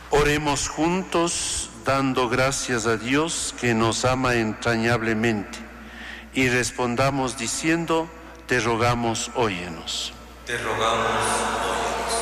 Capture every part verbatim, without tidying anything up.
Oremos juntos, dando gracias a Dios que nos ama entrañablemente, y respondamos diciendo: te rogamos, óyenos. Te rogamos, óyenos.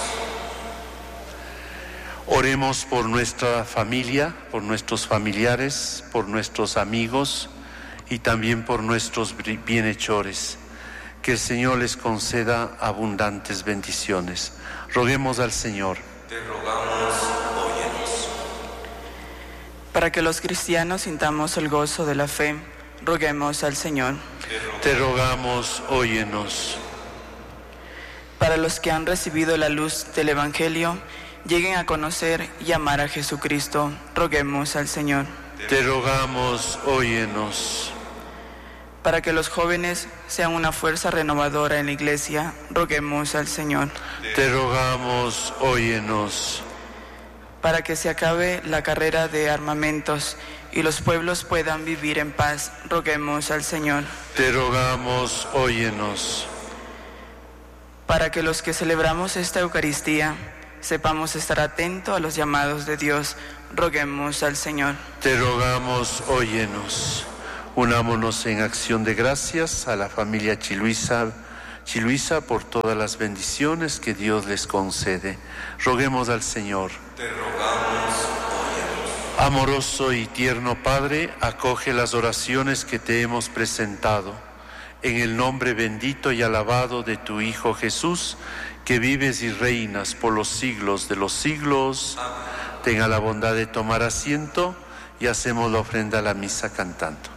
Oremos por nuestra familia, por nuestros familiares, por nuestros amigos y también por nuestros bienhechores. Que el Señor les conceda abundantes bendiciones. Roguemos al Señor. Te rogamos, óyenos. Para que los cristianos sintamos el gozo de la fe, roguemos al Señor. Te rogamos, óyenos. Para los que han recibido la luz del Evangelio, lleguen a conocer y amar a Jesucristo, roguemos al Señor. Te rogamos, óyenos. Para que los jóvenes sean una fuerza renovadora en la Iglesia, roguemos al Señor. Te rogamos, óyenos. Para que se acabe la carrera de armamentos y los pueblos puedan vivir en paz, roguemos al Señor. Te rogamos, óyenos. Para que los que celebramos esta Eucaristía sepamos estar atentos a los llamados de Dios, roguemos al Señor. Te rogamos, óyenos. Unámonos en acción de gracias a la familia Chiluisa, Chiluisa por todas las bendiciones que Dios les concede. Roguemos al Señor. Te rogamos, óyenos. Amoroso y tierno Padre, acoge las oraciones que te hemos presentado. En el nombre bendito y alabado de tu Hijo Jesús, que vives y reinas por los siglos de los siglos. Amén. Tenga la bondad de tomar asiento y hacemos la ofrenda a la misa cantando.